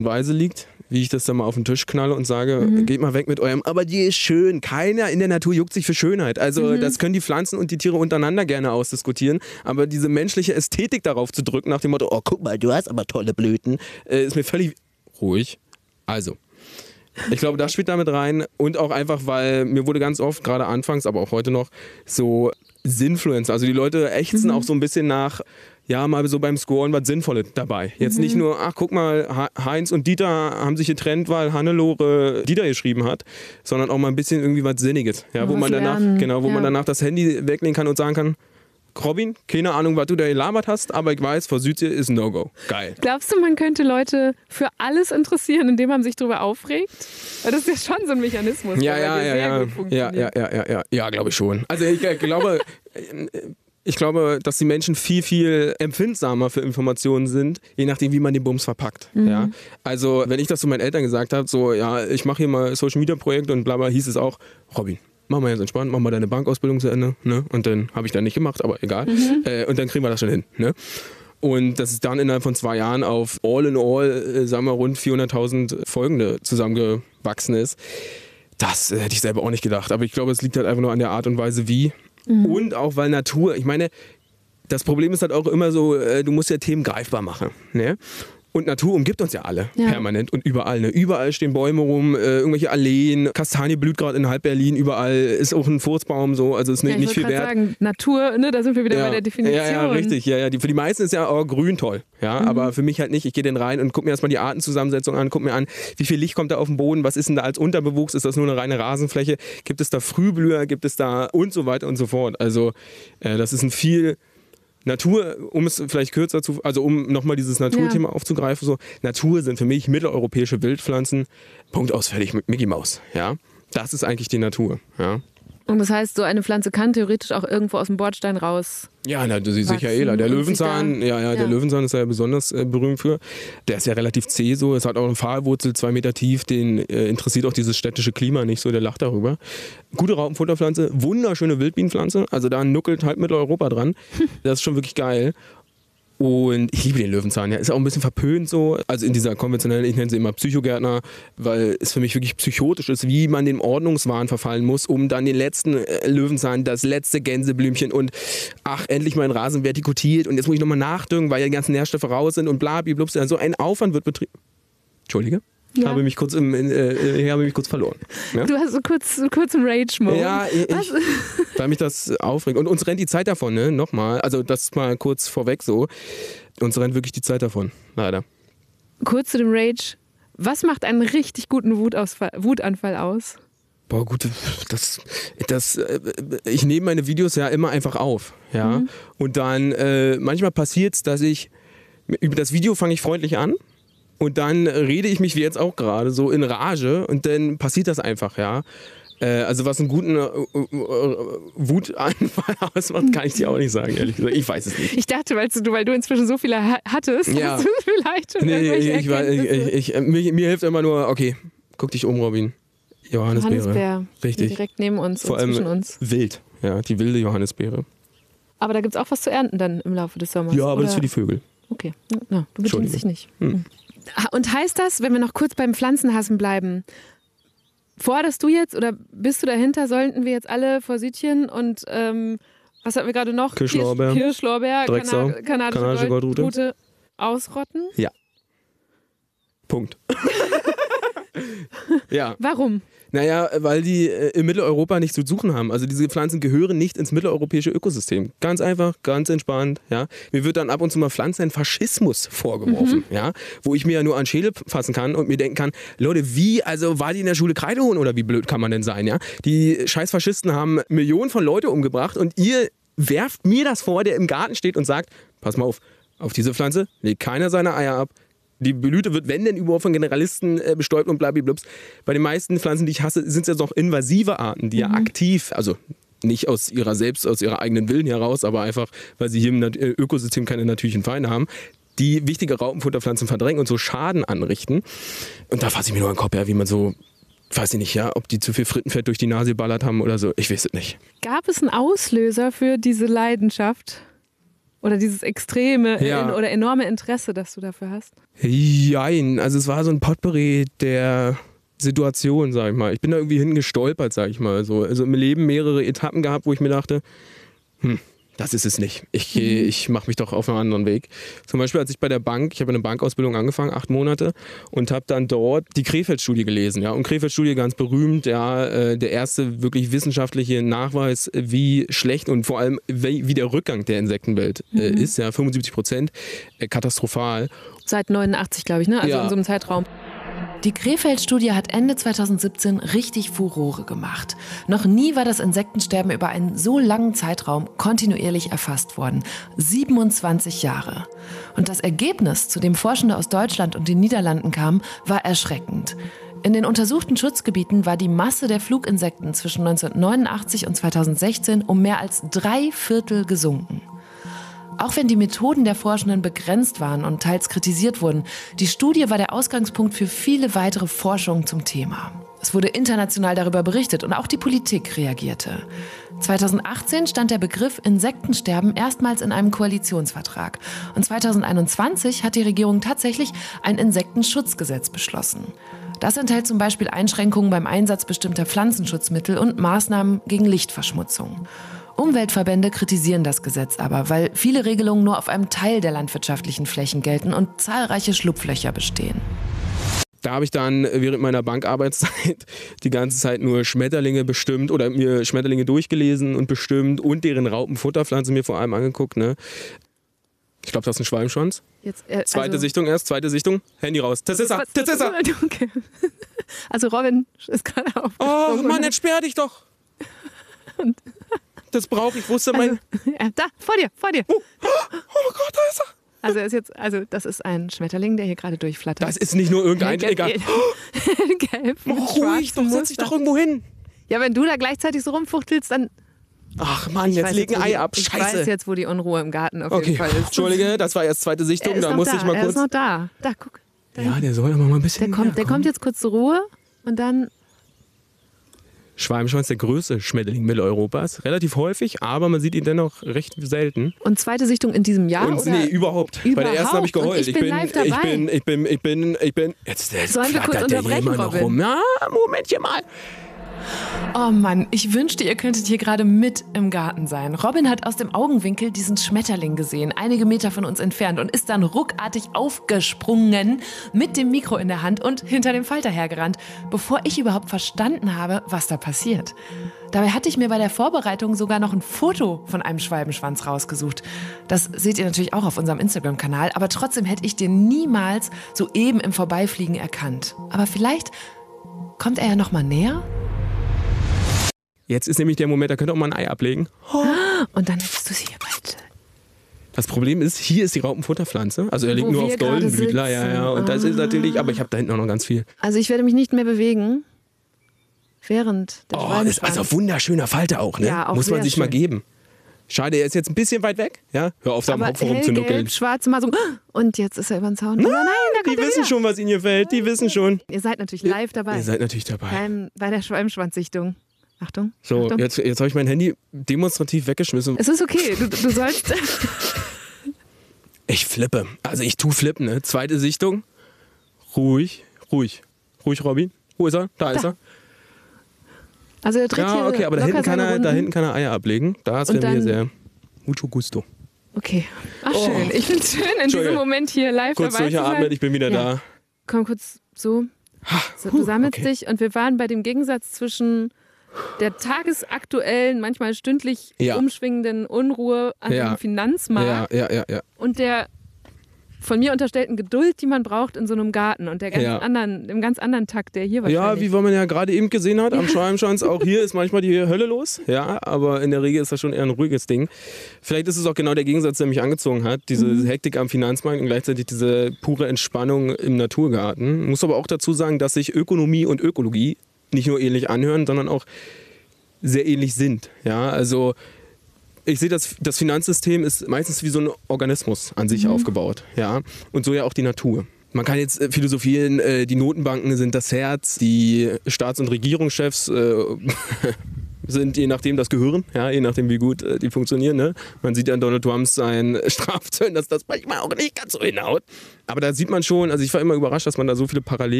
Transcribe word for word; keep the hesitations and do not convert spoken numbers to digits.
Weise liegt, wie ich das dann mal auf den Tisch knalle und sage, mhm. geht mal weg mit eurem, aber die ist schön. Keiner in der Natur juckt sich für Schönheit. Also mhm. das können die Pflanzen und die Tiere untereinander gerne ausdiskutieren, aber diese menschliche Ästhetik darauf zu drücken, nach dem Motto, oh guck mal, du hast aber tolle Blüten, äh, ist mir völlig ruhig. Also, ich glaube, das spielt damit rein und auch einfach, weil mir wurde ganz oft, gerade anfangs, aber auch heute noch, so Sinfluencer, also die Leute ächzen mhm. auch so ein bisschen nach, ja, mal so beim Scoren was Sinnvolles dabei. Jetzt mhm. nicht nur, ach guck mal, Heinz und Dieter haben sich getrennt, weil Hannelore Dieter geschrieben hat, sondern auch mal ein bisschen irgendwie was Sinniges, ja, wo was man danach, lernen. genau, wo ja. man danach das Handy weglegen kann und sagen kann, Robin, keine Ahnung, was du da gelabert hast, aber ich weiß, vor Südsee ist ein No-Go. Geil. Glaubst du, man könnte Leute für alles interessieren, indem man sich darüber aufregt? Weil das ist ja schon so ein Mechanismus, ja, der ja, ja, ja, sehr ja. gut funktioniert. Ja, ja, ja, ja, ja, glaube ich schon. Also ich äh, glaube, ich glaube, dass die Menschen viel, viel empfindsamer für Informationen sind, je nachdem, wie man den Bums verpackt. Mhm. Ja? Also wenn ich das zu meinen Eltern gesagt habe, so, ja, ich mache hier mal Social-Media-Projekt und bla bla, hieß es auch, Robin, mach mal jetzt entspannt, mach mal deine Bankausbildung zu Ende. Ne? Und dann habe ich dann nicht gemacht, aber egal. Mhm. Äh, und dann kriegen wir das schon hin. Ne? Und dass es dann innerhalb von zwei Jahren auf all in all, äh, sagen wir, rund vierhunderttausend Folgende zusammengewachsen ist, das äh, hätte ich selber auch nicht gedacht. Aber ich glaube, es liegt halt einfach nur an der Art und Weise, wie. Mhm. Und auch, weil Natur, ich meine, das Problem ist halt auch immer so, äh, du musst ja Themen greifbar machen. Ne? Und Natur umgibt uns ja alle, ja. permanent und überall. Ne? Überall stehen Bäume rum, äh, irgendwelche Alleen, Kastanie blüht gerade in Halb-Berlin, überall ist auch ein Furzbaum so, also ist nicht, ja, nicht viel wert. Sagen, Natur, ne, da sind wir wieder ja. bei der Definition. Ja, ja, richtig. Ja, ja. Die, für die meisten ist ja auch grün toll, ja, mhm. aber für mich halt nicht. Ich gehe den rein und gucke mir erstmal die Artenzusammensetzung an, gucke mir an, wie viel Licht kommt da auf den Boden, was ist denn da als Unterbewuchs, ist das nur eine reine Rasenfläche, gibt es da Frühblüher, gibt es da und so weiter und so fort. Also äh, das ist ein viel... Natur, um es vielleicht kürzer zu, also um nochmal dieses Naturthema ja. aufzugreifen, so, Natur sind für mich mitteleuropäische Wildpflanzen, Punkt aus, fertig, mit Mickey Maus, ja. Das ist eigentlich die Natur, ja. Und das heißt, so eine Pflanze kann theoretisch auch irgendwo aus dem Bordstein raus. Ja, na, du siehst sicher eh, der Löwenzahn, ja, ja, der ja. Löwenzahn ist ja besonders äh, berühmt für. Der ist ja relativ zäh so, es hat auch eine Pfahlwurzel, zwei Meter tief, den äh, interessiert auch dieses städtische Klima nicht so, der lacht darüber. Gute Raupenfutterpflanze, wunderschöne Wildbienenpflanze, also da nuckelt halt Mitteleuropa dran. Das ist schon wirklich geil. Und ich liebe den Löwenzahn, ja. Ist auch ein bisschen verpönt so, also in dieser konventionellen, ich nenne sie immer Psychogärtner, weil es für mich wirklich psychotisch ist, wie man dem Ordnungswahn verfallen muss, um dann den letzten äh, Löwenzahn, das letzte Gänseblümchen und ach, endlich mein Rasen vertikutiert und jetzt muss ich nochmal nachdüngen, weil ja die ganzen Nährstoffe raus sind und bla, bla, bla, bla. So ein Aufwand wird betrieben. Entschuldige? Ich ja. habe mich kurz, im, äh, ich habe mich kurz verloren. Ja? Du hast so kurz, so kurz einen Rage-Mode. Ja, ich, ich, weil mich das aufregt. Und uns rennt die Zeit davon, ne? Nochmal. Also das mal kurz vorweg so. Uns rennt wirklich die Zeit davon. Leider. Kurz zu dem Rage. Was macht einen richtig guten Wutausfall, Wutanfall aus? Boah, gut, das, das, ich nehme meine Videos ja immer einfach auf. Ja? Mhm. Und dann, äh, manchmal passiert es, dass ich, über das Video fange ich freundlich an. Und dann rede ich mich wie jetzt auch gerade so in Rage und dann passiert das einfach, ja. Äh, also was einen guten äh, äh, Wutanfall ausmacht, kann ich dir auch nicht sagen, ehrlich gesagt. Ich weiß es nicht. Ich dachte, weil du, weil du inzwischen so viele hattest, ja. hast du vielleicht schon nee, irgendwelche ich, ich, ich, ich, mir, mir hilft immer nur, okay, guck dich um, Robin. Johannisbeere. Johannisbeere. Richtig. Direkt neben uns Vor und zwischen allem uns. Wild, ja, die wilde Johannisbeere. Aber da gibt es auch was zu ernten dann im Laufe des Sommers, ja, aber oder? Das ist für die Vögel. Okay, ja, du bedienst dich nicht. Hm. Und heißt das, wenn wir noch kurz beim Pflanzenhassen bleiben, forderst du jetzt oder bist du dahinter, sollten wir jetzt alle Forsythien und ähm, was hatten wir gerade noch? Kirschlorbeer, Kirschlorbeer, Drecksau, Kana kanadische, kanadische Goldrute. Goldrute Ausrotten? Ja. Punkt. Ja. Warum? Naja, weil die äh, in Mitteleuropa nichts zu suchen haben. Also diese Pflanzen gehören nicht ins mitteleuropäische Ökosystem. Ganz einfach, ganz entspannt. Ja. Mir wird dann ab und zu mal Pflanzenfaschismus vorgeworfen, mhm. ja, wo ich mir ja nur an den Schädel fassen kann und mir denken kann, Leute, wie, also war die in der Schule Kreide holen oder wie blöd kann man denn sein? Ja? Die scheiß Faschisten haben Millionen von Leute umgebracht und ihr werft mir das vor, der im Garten steht und sagt, pass mal auf, auf diese Pflanze legt keiner seine Eier ab. Die Blüte wird, wenn denn überhaupt, von Generalisten äh, bestäubt und blablabla. Bei den meisten Pflanzen, die ich hasse, sind es ja noch invasive Arten, die mhm. ja aktiv, also nicht aus ihrer selbst, aus ihrer eigenen Willen heraus, aber einfach, weil sie hier im Nat- Ökosystem keine natürlichen Feinde haben, die wichtige Raupenfutterpflanzen verdrängen und so Schaden anrichten. Und da fasse ich mir nur an den Kopf, ja, wie man so, weiß ich nicht, ja, ob die zu viel Frittenfett durch die Nase geballert haben oder so, ich weiß es nicht. Gab es einen Auslöser für diese Leidenschaft? Oder dieses extreme Ja. oder enorme Interesse, das du dafür hast? Jein, also es war so ein Potpourri der Situation, sag ich mal. Ich bin da irgendwie hingestolpert, sag ich mal. So. Also im Leben mehrere Etappen gehabt, wo ich mir dachte, hm, das ist es nicht. Ich, mhm. ich mache mich doch auf einen anderen Weg. Zum Beispiel, als ich bei der Bank, ich habe eine Bankausbildung angefangen, acht Monate, und habe dann dort die Krefeld-Studie gelesen. Ja? Und Krefeld-Studie ganz berühmt, ja, äh, der erste wirklich wissenschaftliche Nachweis, wie schlecht und vor allem wie, wie der Rückgang der Insektenwelt äh, mhm. ist. Ja? fünfundsiebzig Prozent, äh, katastrophal. Seit neunundachtzig, glaube ich, ne? Also ja. in so einem Zeitraum. Die Krefeld-Studie hat Ende zweitausendsiebzehn richtig Furore gemacht. Noch nie war das Insektensterben über einen so langen Zeitraum kontinuierlich erfasst worden. siebenundzwanzig Jahre. Und das Ergebnis, zu dem Forschende aus Deutschland und den Niederlanden kamen, war erschreckend. In den untersuchten Schutzgebieten war die Masse der Fluginsekten zwischen neunzehnhundertneunundachtzig und zweitausendsechzehn um mehr als drei Viertel gesunken. Auch wenn die Methoden der Forschenden begrenzt waren und teils kritisiert wurden, die Studie war der Ausgangspunkt für viele weitere Forschungen zum Thema. Es wurde international darüber berichtet und auch die Politik reagierte. zweitausendachtzehn stand der Begriff Insektensterben erstmals in einem Koalitionsvertrag. Und zweitausendeinundzwanzig hat die Regierung tatsächlich ein Insektenschutzgesetz beschlossen. Das enthält zum Beispiel Einschränkungen beim Einsatz bestimmter Pflanzenschutzmittel und Maßnahmen gegen Lichtverschmutzung. Umweltverbände kritisieren das Gesetz aber, weil viele Regelungen nur auf einem Teil der landwirtschaftlichen Flächen gelten und zahlreiche Schlupflöcher bestehen. Da habe ich dann während meiner Bankarbeitszeit die ganze Zeit nur Schmetterlinge bestimmt oder mir Schmetterlinge durchgelesen und bestimmt und deren Raupenfutterpflanze mir vor allem angeguckt. Ne? Ich glaube, das ist ein Schwalbenschwanz. Jetzt, äh, zweite also, Sichtung erst, zweite Sichtung, Handy raus. Das ist er, das ist er. Okay. Also Robin ist gerade auf. Oh Mann, jetzt sperr dich doch. Und das brauche ich, wusste also, mein... ja, da, vor dir, vor dir. Oh, oh Gott, da ist er. Also, er ist jetzt, also das ist ein Schmetterling, der hier gerade durchflattert. Das ist nicht nur irgendein... Gelb, egal. Gelb, Oh, ruhig, doch, setz dich doch irgendwo hin. Ja, wenn du da gleichzeitig so rumfuchtelst, dann... Ach Mann, Ich jetzt weiß leg ein wo Ei die, ab, ich scheiße. Ich weiß jetzt, wo die Unruhe im Garten auf Okay, jeden Fall ist. Entschuldige, das war erst zweite Sichtung, Er ist da noch musste da, ich mal er kurz... ist noch da. Da, guck. Da Ja, der soll aber mal ein bisschen... der kommt, der kommt jetzt kurz zur Ruhe und dann... Schwalbenschwanz, der größte Schmetterling Mitteleuropas. Relativ häufig, aber man sieht ihn dennoch recht selten. Und zweite Sichtung in diesem Jahr? Und, oder? nee, überhaupt. Bei der ersten habe ich Überhaupt? geheult. Und ich bin live dabei. ich bin, ich bin, ich bin, ich bin, jetzt, jetzt Sollen wir kurz flattert der hier unterbrechen, immer noch Robin? rum. Ja, Momentchen mal. Oh Mann, ich wünschte, ihr könntet hier gerade mit im Garten sein. Robin hat aus dem Augenwinkel diesen Schmetterling gesehen, einige Meter von uns entfernt, und ist dann ruckartig aufgesprungen, mit dem Mikro in der Hand und hinter dem Falter hergerannt, bevor ich überhaupt verstanden habe, was da passiert. Dabei hatte ich mir bei der Vorbereitung sogar noch ein Foto von einem Schwalbenschwanz rausgesucht. Das seht ihr natürlich auch auf unserem Instagram-Kanal, aber trotzdem hätte ich den niemals soeben im Vorbeifliegen erkannt. Aber vielleicht kommt er ja noch mal näher? Jetzt ist nämlich der Moment, da könnt ihr auch mal ein Ei ablegen. Oh. Und dann hättest du sie hier bald. Das Problem ist, hier ist die Raupenfutterpflanze. Also er liegt Wo nur wir auf Doldenblütler. gerade Ja, ja. Und sitzen. das ist Ah. natürlich, aber ich habe da hinten auch noch ganz viel. Also ich werde mich nicht mehr bewegen, während der Oh, ist Schwalbenschwanz... also wunderschöner Falter auch, ne? Ja, auch Muss man sehr sich mal schön. geben. Schade, er ist jetzt ein bisschen weit weg. Ja? Hör auf, da am aber Kopf rumzunuckeln. hellgelb, schwarze Masung. Und jetzt ist er über den Zaun. Nein, Oder nein, da die kommt er wissen wieder. schon, was ihnen gefällt. Die wissen schon. Ihr seid natürlich live dabei. Ihr seid natürlich dabei. Beim, bei der Schwalbenschwanzsichtung. Achtung. So, Achtung. jetzt, jetzt habe ich mein Handy demonstrativ weggeschmissen. Es ist okay, du, du sollst... Ich flippe. Also ich tu flippen, ne? Zweite Sichtung. Ruhig, ruhig. Ruhig, Robin. Wo ist er? Da, ist er. Also er dreht Ja, hier okay, aber da locker hinten, kann seine er, da Runden. hinten kann er Eier ablegen. Das Und wäre mir dann- sehr mucho gusto. Okay. Ach Oh. schön. Ich finde es schön, in diesem Moment hier live Kurz dabei zu durchatmen, sein. ich bin wieder Ja. da. Komm kurz so. so du sammelst okay. dich und wir waren bei dem Gegensatz zwischen der tagesaktuellen, manchmal stündlich Ja. umschwingenden Unruhe an Ja. dem Finanzmarkt Ja, ja, ja, ja. und der von mir unterstellten Geduld, die man braucht in so einem Garten und der ganz Ja. anderen, dem ganz anderen Takt, der hier Ja, wahrscheinlich... wie man ja gerade eben gesehen hat, am Schwalbenschwanz, auch hier ist manchmal die Hölle los. Ja, aber in der Regel ist das schon eher ein ruhiges Ding. Vielleicht ist es auch genau der Gegensatz, der mich angezogen hat. Diese Mhm. Hektik am Finanzmarkt und gleichzeitig diese pure Entspannung im Naturgarten. Muss aber auch dazu sagen, dass sich Ökonomie und Ökologie nicht nur ähnlich anhören, sondern auch sehr ähnlich sind. Ja, also ich sehe, das, das Finanzsystem ist meistens wie so ein Organismus an sich Mhm. aufgebaut. Ja? Und so ja auch die Natur. Man kann jetzt äh, philosophieren, äh, die Notenbanken sind das Herz, die Staats- und Regierungschefs, äh, sind je nachdem das Gehirn, ja, je nachdem wie gut äh, die funktionieren. Ne? Man sieht ja an Donald Trumps seinen Strafzöllen, dass das manchmal auch nicht ganz so hinhaut. Aber da sieht man schon, also ich war immer überrascht, dass man da so viele Parallelen